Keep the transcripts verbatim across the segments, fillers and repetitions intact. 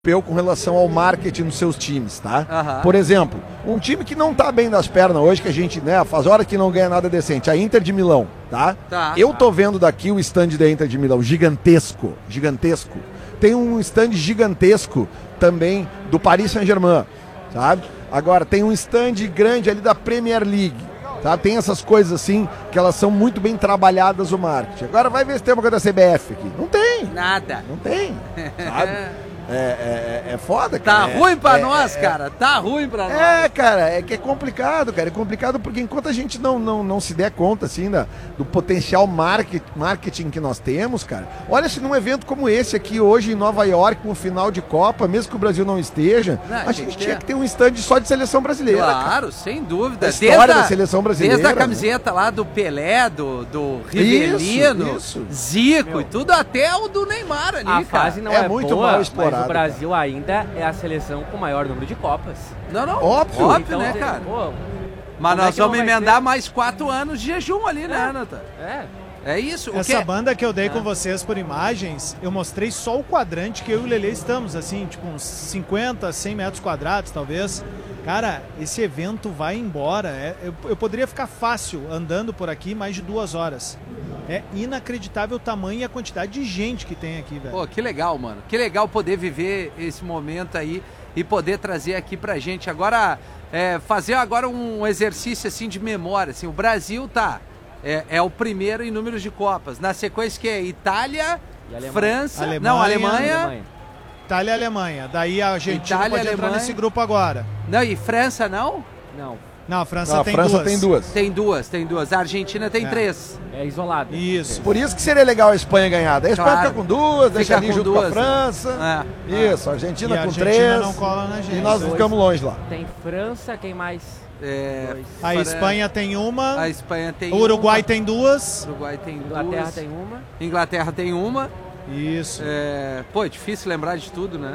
com relação ao marketing nos seus times, tá? Uhum. Por exemplo, um time que não tá bem das pernas hoje, que a gente, né, faz hora que não ganha nada decente, a Inter de Milão, tá? Tá. Eu tô vendo daqui o stand da Inter de Milão, gigantesco, gigantesco. Tem um stand gigantesco também do Paris Saint-Germain, sabe? Agora, tem um stand grande ali da Premier League, tá? Tem essas coisas assim, que elas são muito bem trabalhadas o marketing. Agora vai ver se tem uma coisa da C B F aqui. Não tem. Nada. Não tem, sabe? É, é, é foda, Tá cara. ruim pra é, nós, é, cara. Tá ruim pra nós. É, cara, é que é complicado, cara. É complicado porque enquanto a gente não, não, não se der conta, assim, da, do potencial market, marketing que nós temos, cara. Olha, se num evento como esse aqui, hoje em Nova York, com um final de Copa, mesmo que o Brasil não esteja, Não, a gente tinha que ter um stand só de seleção brasileira, cara. Claro, sem dúvida. A história Desde da a- seleção brasileira. Desde a camiseta lá do Pelé, do, do Rivelino, isso. Zico Meu. e tudo, até o do Neymar ali, A cara. fase não É é, muito boa, mal explorado, mas o Brasil ainda é a seleção com o maior número de Copas. Não, não. Óbvio. Óbvio, Então, né, tem- cara? pô, Mas como é nós que não vamos vai emendar ter? mais quatro anos de jejum ali, né, Nathan? é. É isso. O Essa que... banda que eu dei Ah. com vocês por imagens, eu mostrei só o quadrante que eu e o Lelê estamos, assim, tipo uns cinquenta, cem metros quadrados, talvez. Cara, esse evento vai embora. É, eu, eu poderia ficar fácil andando por aqui mais de duas horas. É inacreditável o tamanho e a quantidade de gente que tem aqui, velho. Pô, que legal, mano. Que legal poder viver esse momento aí e poder trazer aqui pra gente. Agora, é, fazer agora um exercício assim de memória. Assim, o Brasil tá... É, é o primeiro em números de Copas. Na sequência que é Itália, E Alemanha. França... Alemanha, não, Alemanha... Alemanha. Itália e Alemanha. Daí a Argentina Itália, pode entrar Alemanha. nesse grupo agora. Não, e França não? Não, Não, a França Não, a tem França duas. tem duas. Tem duas, tem duas. A Argentina tem É. três. é isolado. Isso. Por isso que seria legal a Espanha ganhar. Daí a Espanha Claro. fica com duas, deixa Fica ali com junto duas, com a França. É. Isso, a Argentina E a com Argentina três. não cola na gente. E nós Dois. ficamos longe lá. Tem França, quem mais? É, Dois. A Fran- Espanha tem uma, A Espanha tem o Uruguai uma. tem duas. Uruguai tem Inglaterra duas. tem uma. Inglaterra tem uma. Isso. É, pô, é difícil lembrar de tudo, né?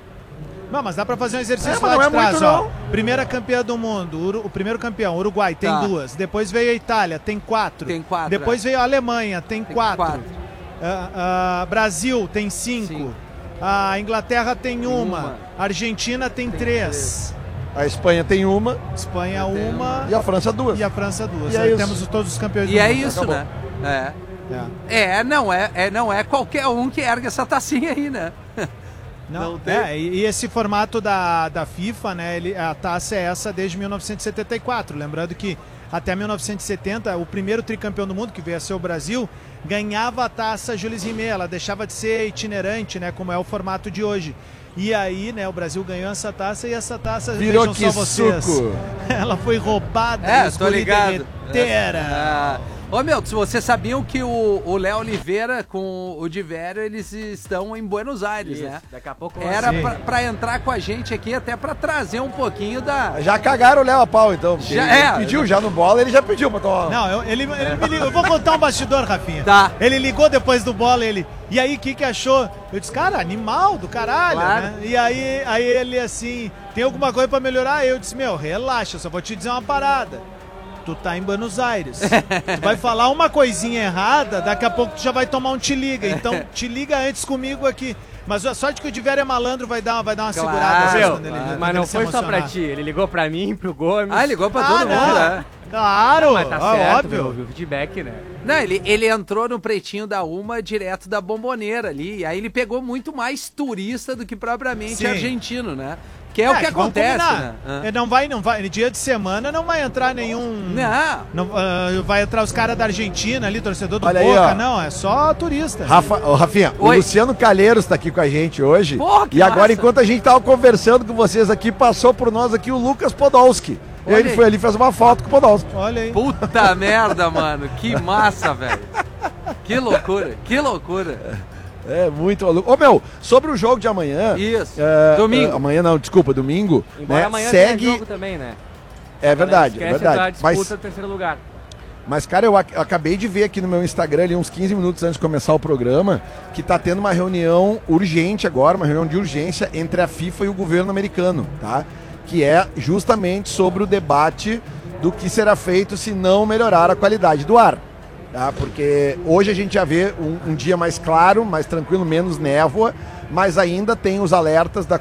Não, mas dá pra fazer um exercício É, mas lá não de é trás, muito, ó. não. Primeira campeã do mundo, Uru- o primeiro campeão, Uruguai, tem Tá. duas. Depois veio a Itália, tem quatro. Tem quatro, Depois é. veio a Alemanha, tem, Tem quatro. quatro. Ah, ah, Brasil tem cinco. Cinco. A Inglaterra tem, uma. uma. A Argentina tem, Tem três. A Espanha tem uma Espanha Tem uma. e a França duas. E a França duas. E é Aí isso. temos todos os campeões E do é mundo. isso, acabou. né? É. É. É, não é, é, não é qualquer um que ergue essa tacinha aí, né? Não, Não tem? é, e e esse formato da, da FIFA, né, ele, a taça é essa desde mil novecentos e setenta e quatro, lembrando que até mil novecentos e setenta, o primeiro tricampeão do mundo, que veio a ser o Brasil, ganhava a taça Jules Rimet, ela deixava de ser itinerante, né, como é o formato de hoje. E aí, né, o Brasil ganhou essa taça e essa taça, Virou vejam só vocês, suco. ela foi roubada, É, eles tô ligado. derreteram. Ah. Ô, meu, se vocês sabiam que o o Léo Oliveira com o Divério, eles estão em Buenos Aires, Isso, né? daqui a pouco Era Sim. pra, pra entrar com a gente aqui, até pra trazer um pouquinho da... Já cagaram o Léo a pau, então. porque Já- ele é. pediu já no bola, ele já pediu pra tomar. Não, eu, ele, ele me ligou. Eu vou contar um bastidor, Rafinha. Tá. Ele ligou depois do bola, ele. E aí, o que, que achou? Eu disse, cara, animal do caralho, Claro. né? E aí, aí ele assim, tem alguma coisa pra melhorar? Eu disse, meu, relaxa, eu só vó te dizer uma parada. Tu tá em Buenos Aires. Tu vai falar uma coisinha errada, daqui a pouco tu já vai tomar um te liga. Então, te liga antes comigo aqui. Mas a sorte que o Divério é malandro, vai dar, vai dar uma Claro, segurada. assim, Meu, quando ele- quando mas ele não se foi só pra emocionar. ti, ele ligou pra mim, pro Gomes. Ah, ligou pra Ah, todo não. mundo, né? Claro, Mas tá ó, certo, óbvio. meu, viu o feedback, né? Não, ele, ele entrou no pretinho da Uma direto da Bomboneira ali, e aí ele pegou muito mais turista do que propriamente Sim. argentino, né? Que é, o que vamos acontece, combinar. né? Ah. Ele Não vai, não vai, dia de semana não vai entrar nenhum... Não, Não, ah, vai entrar os caras da Argentina ali, torcedor do Olha aí, Boca, ó. não, é só turista. Rafa, ô, Rafinha, Oi. o Luciano Calheiros tá aqui com a gente hoje. Pô, que e agora, massa. enquanto a gente tava conversando com vocês aqui, passou por nós aqui o Lucas Podolski. E Olha ele aí. foi ali e fez uma foto com o Podolski. Olha aí. puta merda, mano. Que massa, velho. Que loucura, que loucura. É muito maluco. Ô, meu, sobre o jogo de amanhã. Isso. é, Domingo. é, amanhã não, desculpa, domingo. Embora né, amanhã segue. tenha jogo também, né? É verdade, Não é esquece da verdade. disputa Mas, do terceiro lugar. mas, cara, eu ac- acabei de ver aqui no meu Instagram, ali uns quinze minutos antes de começar o programa, que tá tendo uma reunião urgente agora, uma reunião de urgência entre a FIFA e o governo americano, tá? Que é justamente sobre o debate do que será feito se não melhorar a qualidade do ar. Tá? Porque hoje a gente já vê um, um dia mais claro, mais tranquilo, menos névoa, mas ainda tem os alertas da